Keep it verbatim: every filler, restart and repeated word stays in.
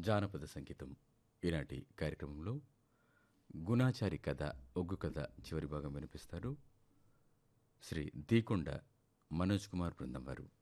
జానపద సంగీతం ఈనాటి కార్యక్రమంలో గుణాచారి కథ ఒగ్గు కథ చివరి భాగం వినిపిస్తారు శ్రీ దీకొండ మనోజ్ కుమార్ బృందం వారు.